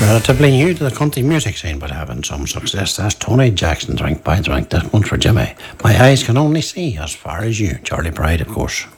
Relatively new to the country music scene, but having some success. That's Tony Jackson, Drink by Drink. That one for Jimmy. My eyes can only see as far as you. Charlie Pride, of course.